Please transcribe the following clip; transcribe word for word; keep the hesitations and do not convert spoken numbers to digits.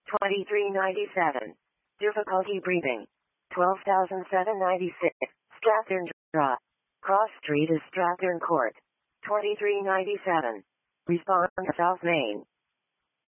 twenty-three ninety-seven. Difficulty breathing. twelve thousand seven hundred ninety-six. Strathern Draw. Cross Street is Strathern Court. twenty-three ninety-seven. Respond South Main.